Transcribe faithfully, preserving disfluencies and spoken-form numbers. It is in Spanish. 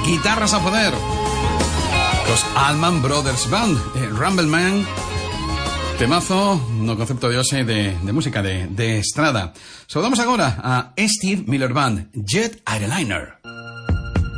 guitarras a poder. Los Allman Brothers Band, eh, Rumbleman, temazo, no concepto de Ose de, de música de, de estrada. Saludamos ahora a Steve Miller Band, Jet Airliner.